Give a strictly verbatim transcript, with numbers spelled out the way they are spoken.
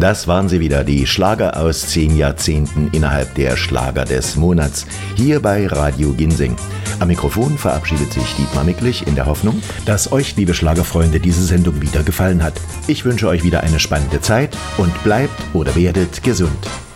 Das waren sie wieder, die Schlager aus zehn Jahrzehnten innerhalb der Schlager des Monats, hier bei Radio Ginseng. Am Mikrofon verabschiedet sich Dietmar Micklich in der Hoffnung, dass euch, liebe Schlagerfreunde, diese Sendung wieder gefallen hat. Ich wünsche euch wieder eine spannende Zeit und bleibt oder werdet gesund.